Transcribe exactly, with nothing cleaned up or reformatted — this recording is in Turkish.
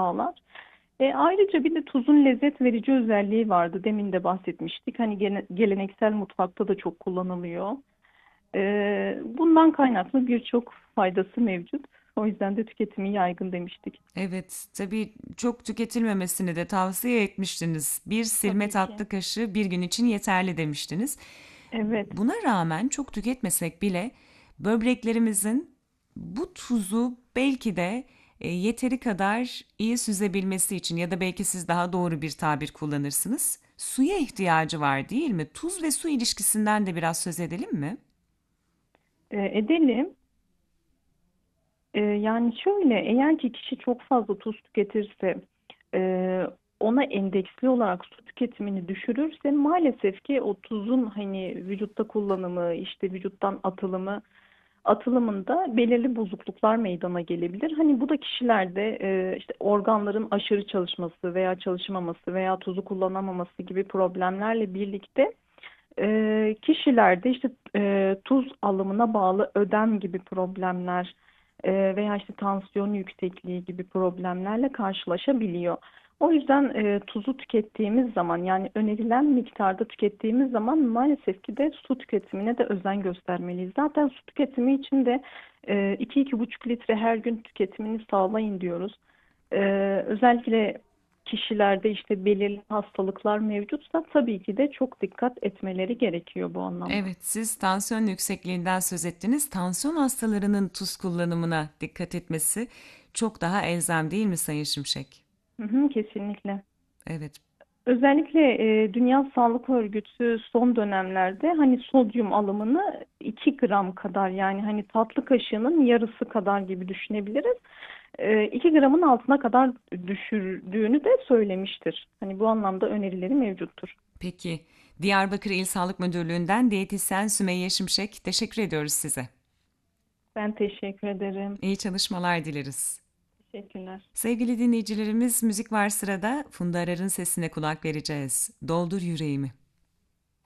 sağlar. E, ayrıca bir de tuzun lezzet verici özelliği vardı. Demin de bahsetmiştik. Hani gene- geleneksel mutfakta da çok kullanılıyor. E, bundan kaynaklı birçok faydası mevcut. O yüzden de tüketimi yaygın demiştik. Evet, tabii çok tüketilmemesini de tavsiye etmiştiniz. Bir silme Tabii ki. tatlı kaşığı bir gün için yeterli demiştiniz. Evet. Buna rağmen çok tüketmesek bile böbreklerimizin bu tuzu belki de e, yeteri kadar iyi süzebilmesi için ya da belki siz daha doğru bir tabir kullanırsınız. Suya ihtiyacı var değil mi? Tuz ve su ilişkisinden de biraz söz edelim mi? E, edelim. E, yani şöyle, eğer ki kişi çok fazla tuz tüketirse, e, ona endeksli olarak su tüketimini düşürürse maalesef ki o tuzun hani vücutta kullanımı, işte vücuttan atılımı atılımında belirli bozukluklar meydana gelebilir. Hani bu da kişilerde e, işte organların aşırı çalışması veya çalışmaması veya tuzu kullanamaması gibi problemlerle birlikte e, kişilerde işte e, tuz alımına bağlı ödem gibi problemler e, veya işte tansiyon yüksekliği gibi problemlerle karşılaşabiliyor. O yüzden e, tuzu tükettiğimiz zaman, yani önerilen miktarda tükettiğimiz zaman maalesef ki de su tüketimine de özen göstermeliyiz. Zaten su tüketimi için de e, iki iki buçuk litre her gün tüketimini sağlayın diyoruz. E, özellikle kişilerde işte belirli hastalıklar mevcutsa tabii ki de çok dikkat etmeleri gerekiyor bu anlamda. Evet, siz tansiyon yüksekliğinden söz ettiniz. Tansiyon hastalarının tuz kullanımına dikkat etmesi çok daha elzem değil mi Sayın Şimşek? Hı hı, kesinlikle. Evet. Özellikle e, Dünya Sağlık Örgütü son dönemlerde hani sodyum alımını iki gram kadar, yani hani tatlı kaşığının yarısı kadar gibi düşünebiliriz. E, iki gramın altına kadar düşürdüğünü de söylemiştir. Hani bu anlamda önerileri mevcuttur. Peki, Diyarbakır İl Sağlık Müdürlüğü'nden diyetisyen Sümeyye Şimşek, teşekkür ediyoruz size. Ben teşekkür ederim. İyi çalışmalar dileriz. Teşekkürler. Sevgili dinleyicilerimiz, müzik var sırada. Funda Arar'ın sesine kulak vereceğiz. Doldur yüreğimi.